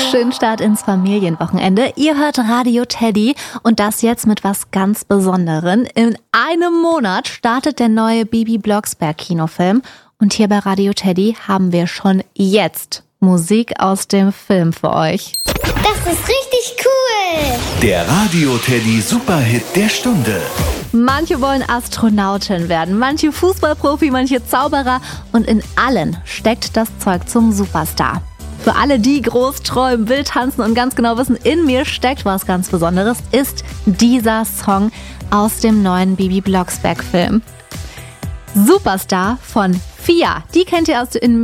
Schönen Start ins Familienwochenende. Ihr hört Radio Teddy und das jetzt mit was ganz Besonderem. In einem Monat startet der neue Bibi Blocksberg Kinofilm und hier bei Radio Teddy haben wir schon jetzt Musik aus dem Film für euch. Das ist richtig cool! Der Radio Teddy Superhit der Stunde. Manche wollen Astronautin werden, manche Fußballprofi, manche Zauberer und in allen steckt das Zeug zum Superstar. Für alle, die groß träumen, wild tanzen und ganz genau wissen, in mir steckt was ganz Besonderes, ist dieser Song aus dem neuen Bibi Blocksberg Film. Superstar von Fia. Die kennt ihr aus den